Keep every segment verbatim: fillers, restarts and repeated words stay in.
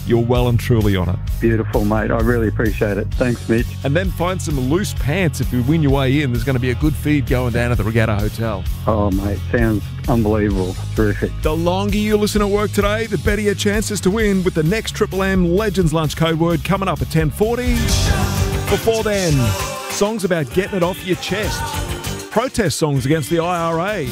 you're well and truly on it. Beautiful, mate. I really appreciate it. Thanks, Mitch. And then find some loose pants if you win your way in. There's going to be a good feed going down at the Regatta Hotel. Oh, mate, sounds unbelievable. Terrific. The longer you listen at work today, the better your chances to win with the next Triple M Legends Lunch code word coming up at ten forty. Before then, songs about getting it off your chest. Protest songs against the I R A.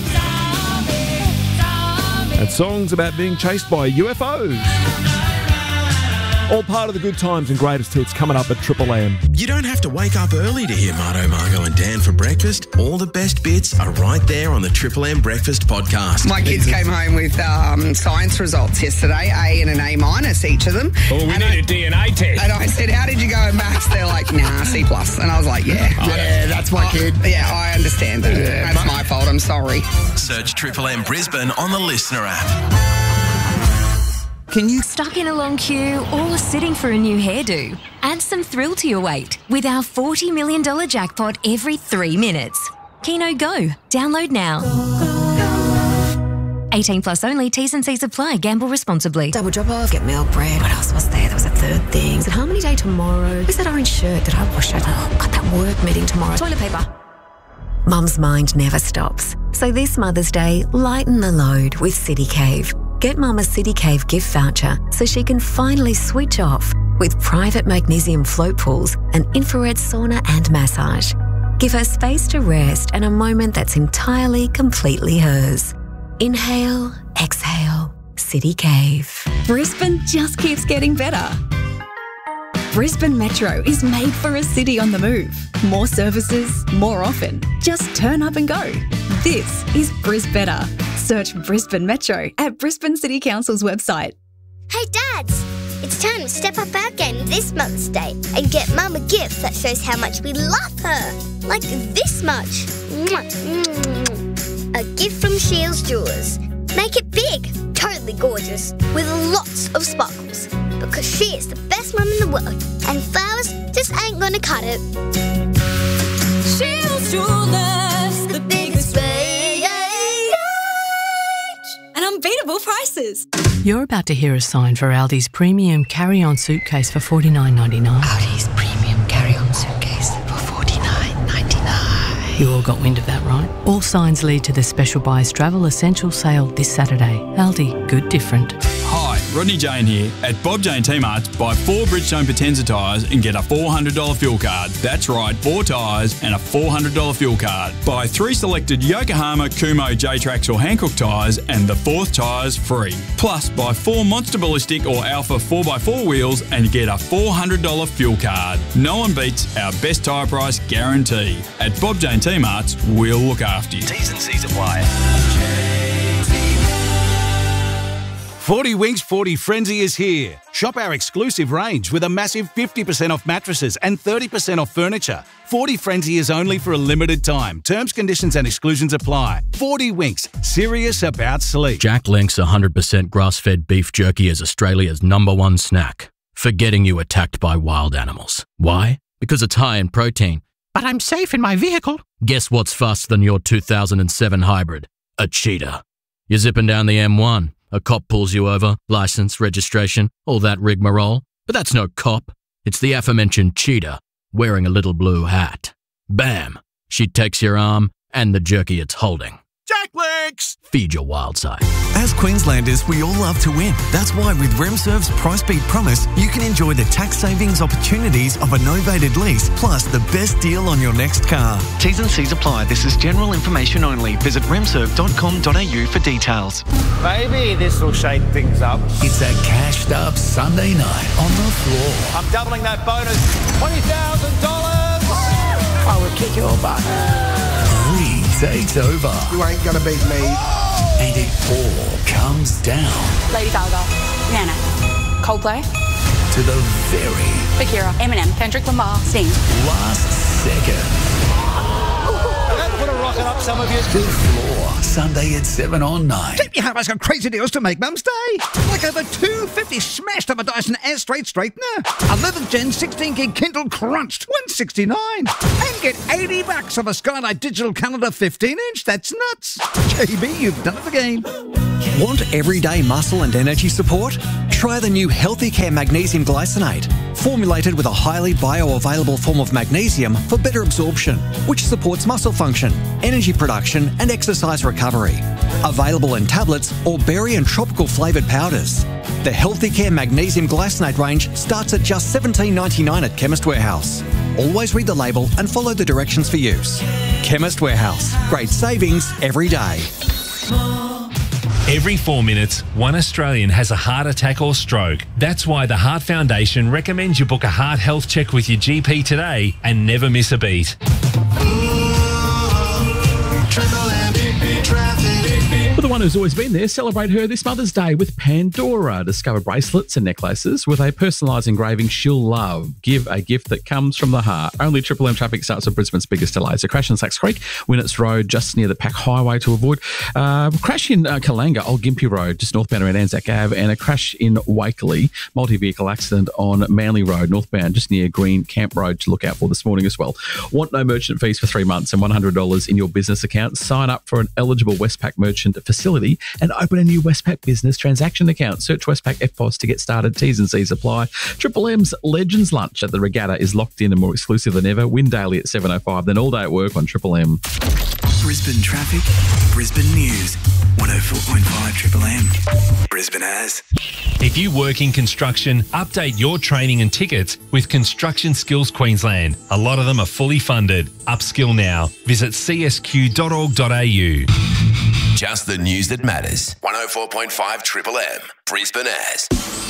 And songs about being chased by U F Os. All part of the good times and greatest hits coming up at Triple M. You don't have to wake up early to hear Marto, Margo and Dan for breakfast. All the best bits are right there on the Triple M Breakfast podcast. My kids came home with um, science results yesterday, A and an A minus each of them. Oh, we and need I, a D N A test. And I said, how did you go in maths? They're like, nah, C plus. And I was like, yeah. Yeah, that's my I, kid. Yeah, I understand that. Yeah, that's my fault. I'm sorry. Search Triple M Brisbane on the Listener app. Can you stuck in a long queue or sitting for a new hairdo? Add some thrill to your wait with our forty million dollars jackpot every three minutes. Keno Go. Download now. eighteen plus only. T's and C's apply. Gamble responsibly. Double drop off, get milk bread. What else was there? There was a third thing. Is it Harmony Day tomorrow? Where's that orange shirt that I washed? Oh, got that work meeting tomorrow. Toilet paper. Mum's mind never stops. So this Mother's Day, lighten the load with City Cave. Get Mum a City Cave gift voucher so she can finally switch off with private magnesium float pools, an infrared sauna and massage. Give her space to rest and a moment that's entirely, completely hers. Inhale, exhale, City Cave. Brisbane just keeps getting better. Brisbane Metro is made for a city on the move. More services, more often. Just turn up and go. This is Brisbetter. Search Brisbane Metro at Brisbane City Council's website. Hey Dads, it's time to step up our game this Mother's Day and get Mum a gift that shows how much we love her. Like this much. A gift from Shields Jewelers. Make it big, totally gorgeous, with lots of sparkles. Because she is the best mum in the world, and flowers just ain't gonna cut it. Shields Jewelers, the biggest range and unbeatable prices. You're about to hear a sign for Aldi's premium carry-on suitcase for forty-nine ninety-nine. Aldi's premium carry-on suitcase for forty-nine ninety-nine. You all got wind of that, right? All signs lead to the Special Buys Travel Essential Sale this Saturday. Aldi, good different. Hi, Rodney Jane here. At Bob Jane T-Marts, buy four Bridgestone Potenza tyres and get a four hundred dollars fuel card. That's right, four tyres and a four hundred dollars fuel card. Buy three selected Yokohama, Kumho, J-Trax or Hankook tyres and the fourth tyre's free. Plus, buy four Monster Ballistic or Alpha four by four wheels and get a four hundred dollars fuel card. No one beats our best tyre price guarantee. At Bob Jane T-Marts, we'll look after you. T's and C's apply. forty Winks forty Frenzy is here. Shop our exclusive range with a massive fifty percent off mattresses and thirty percent off furniture. forty Frenzy is only for a limited time. Terms, conditions and exclusions apply. forty Winks, serious about sleep. Jack Link's one hundred percent grass-fed beef jerky is Australia's number one snack for getting you attacked by wild animals. Why? Because it's high in protein. But I'm safe in my vehicle. Guess what's faster than your two thousand seven hybrid? A cheetah. You're zipping down the M one. A cop pulls you over, license, registration, all that rigmarole. But that's no cop. It's the aforementioned cheetah wearing a little blue hat. Bam! She takes your arm and the jerky it's holding. Jack Links! Feed your wild side. As Queenslanders, we all love to win. That's why with RemServe's Price Beat Promise, you can enjoy the tax savings opportunities of a novated lease, plus the best deal on your next car. T's and C's apply. This is general information only. Visit remserve dot com dot a u for details. Maybe this will shake things up. It's a cashed up Sunday night on the floor. I'm doubling that bonus. twenty thousand dollars. I will kick your butt. Three takes over. You ain't gonna beat me. And it all comes down. Lady Gaga, Rihanna, Coldplay, to the very Shakira, Eminem, Kendrick Lamar, Sting. Last second. put a rocket up some of you. The Floor, Sunday at seven on nine. Tip your Harbour's got crazy deals to make Mum's Day. Like over two hundred fifty smashed up a Dyson Air Straight Straightener. eleventh gen sixteen gig Kindle crunched, one sixty-nine. And get eighty bucks off a Skylight Digital Calendar fifteen inch. That's nuts. J B, you've done it again. Want everyday muscle and energy support? Try the new Healthy Care Magnesium Glycinate, formulated with a highly bioavailable form of magnesium for better absorption, which supports muscle function, energy production and exercise recovery. Available in tablets or berry and tropical flavoured powders. The Healthy Care Magnesium Glycinate range starts at just seventeen ninety-nine at Chemist Warehouse. Always read the label and follow the directions for use. Chemist Warehouse. Great savings every day. Every four minutes, one Australian has a heart attack or stroke. That's why the Heart Foundation recommends you book a heart health check with your G P today and never miss a beat. For the one who's always been there, celebrate her this Mother's Day with Pandora. Discover bracelets and necklaces with a personalised engraving she'll love. Give a gift that comes from the heart. Only Triple M traffic starts at Brisbane's biggest delays. A crash in Sacks Creek, Winnets Road, just near the Pack Highway to avoid. Uh, crash in uh, Kalanga, Old Gympie Road, just northbound around Anzac Ave. And a crash in Wakeley, multi-vehicle accident on Manly Road, northbound, just near Green Camp Road to look out for this morning as well. Want no merchant fees for three months and one hundred dollars in your business account? Sign up for an eligible Westpac merchant facility and open a new Westpac business transaction account. Search Westpac F P O S to get started. T's and C's apply. Triple M's Legends Lunch at the Regatta is locked in and more exclusive than ever. Win daily at seven oh five, then all day at work on Triple M. Brisbane traffic, Brisbane news, one oh four point five Triple M. Brisbane has. If you work in construction, update your training and tickets with Construction Skills Queensland. A lot of them are fully funded. Upskill now. Visit c s q dot org dot a u. Just the news that matters. one oh four point five Triple M. Brisbane has.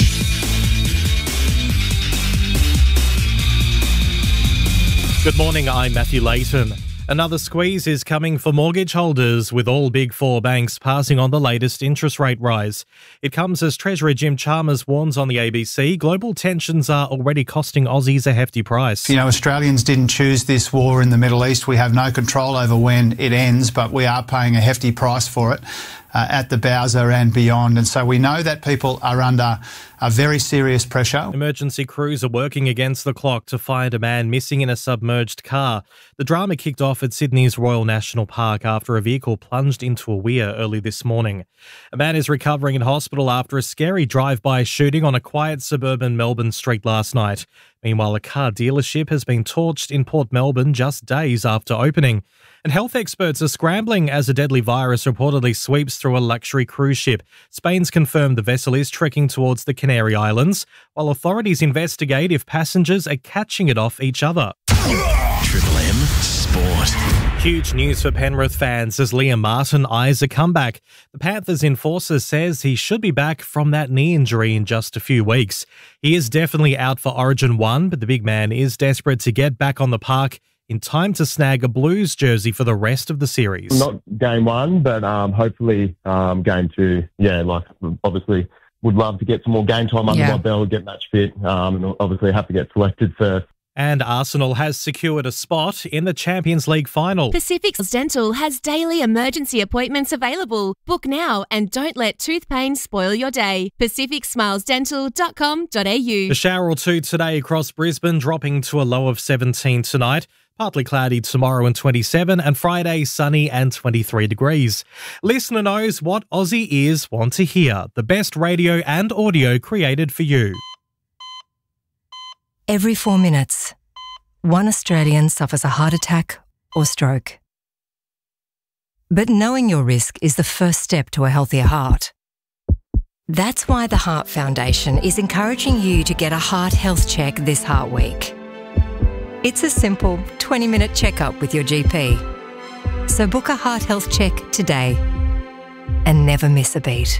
Good morning, I'm Matthew Layton. Another squeeze is coming for mortgage holders, with all big four banks passing on the latest interest rate rise. It comes as Treasurer Jim Chalmers warns on the A B C global tensions are already costing Aussies a hefty price. You know, Australians didn't choose this war in the Middle East. We have no control over when it ends, but we are paying a hefty price for it uh, at the Bowser and beyond. And so we know that people are under a very serious pressure. Emergency crews are working against the clock to find a man missing in a submerged car. The drama kicked off at Sydney's Royal National Park after a vehicle plunged into a weir early this morning. A man is recovering in hospital after a scary drive-by shooting on a quiet suburban Melbourne street last night. Meanwhile, a car dealership has been torched in Port Melbourne just days after opening. And health experts are scrambling as a deadly virus reportedly sweeps through a luxury cruise ship. Spain's confirmed the vessel is trekking towards the Canary Islands, while authorities investigate if passengers are catching it off each other. Triple M Sport. Huge news for Penrith fans as Liam Martin eyes a comeback. The Panthers enforcer says he should be back from that knee injury in just a few weeks. He is definitely out for Origin one, but the big man is desperate to get back on the park in time to snag a Blues jersey for the rest of the series. Not game one, but um, hopefully um, game two. Yeah, like obviously would love to get some more game time under Yeah. my belt, get match fit, um, and obviously have to get selected first. And Arsenal has secured a spot in the Champions League final. Pacific Dental has daily emergency appointments available. Book now and don't let tooth pain spoil your day. pacific smiles dental dot com dot a u. A shower or two today across Brisbane, dropping to a low of seventeen tonight. Partly cloudy tomorrow and twenty-seven, and Friday sunny and twenty-three degrees. Listener knows what Aussie ears want to hear. The best radio and audio created for you. Every four minutes, one Australian suffers a heart attack or stroke. But knowing your risk is the first step to a healthier heart. That's why the Heart Foundation is encouraging you to get a heart health check this Heart Week. It's a simple twenty-minute checkup with your G P. So book a heart health check today and never miss a beat.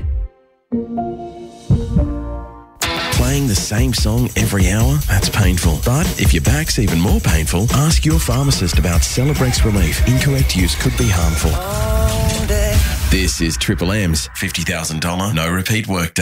Playing the same song every hour? That's painful. But if your back's even more painful, ask your pharmacist about Celebrex Relief. Incorrect use could be harmful. This is Triple M's fifty thousand dollars no repeat workday.